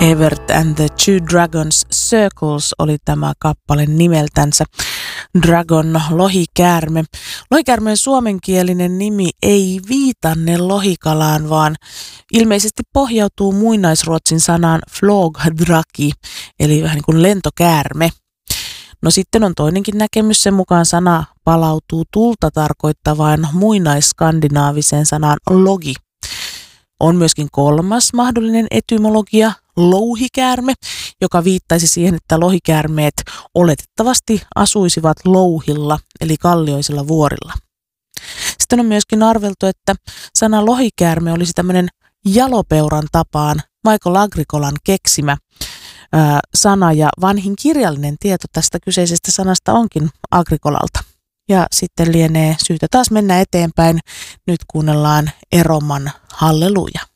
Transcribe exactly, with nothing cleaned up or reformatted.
Evert and the Two Dragons Circles oli tämä kappale nimeltänsä. Dragon, lohikäärme. Lohikäärmeen suomenkielinen nimi ei viitanne lohikalaan, vaan ilmeisesti pohjautuu muinaisruotsin sanaan flogdraki, eli vähän niin kuin lentokäärme. No sitten on toinenkin näkemys, sen mukaan sana palautuu tulta tarkoittavaan muinaisskandinaaviseen sanaan logi. On myöskin kolmas mahdollinen etymologia, louhikäärme, joka viittaisi siihen, että lohikäärmeet oletettavasti asuisivat louhilla, eli kallioisilla vuorilla. Sitten on myöskin arveltu, että sana lohikäärme olisi tämmöinen jalopeuran tapaan Michael Agricolan keksimä ää, sana, ja vanhin kirjallinen tieto tästä kyseisestä sanasta onkin Agricolalta. Ja sitten lienee syytä taas mennä eteenpäin. Nyt kuunnellaan Eroman Halleluja.